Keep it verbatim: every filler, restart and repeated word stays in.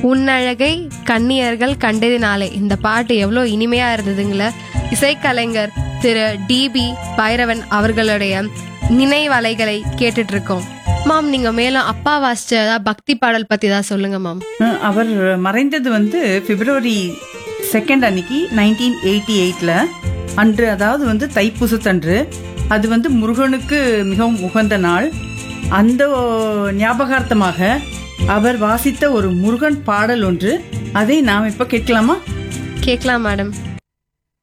உன்னழகை கன்னியர்கள் கண்டதினாலே இந்த பாட்டு எவ்வளோ இனிமையா இருந்ததுங்கள. இசைக்கலைஞர் திரு டி பி பைரவன் அவர்களுடைய நினைவலைகளை கேட்டுட்டு இருக்கோம். மாம், நீங்க மேலும் அப்பா வாசிச்ச பக்தி பாடல் பத்தி தான் சொல்லுங்க மாம். அவர் மறைந்தது வந்து பிப்ரவரி செகண்ட் அன்னைக்கு நைன்டீன் எயிட்டி எயிட்ல அன்று, அதாவது வந்து தைப்பூசத்தன்று. அது வந்து முருகனுக்கு மிகவும் உகந்த நாள். அந்த ஞாபகார்த்தமாக அவர் வாசித்த ஒரு முருகன் பாடல் ஒன்று, அதை நாம் இப்ப கேட்கலாமா? கேட்கலாம் மேடம்.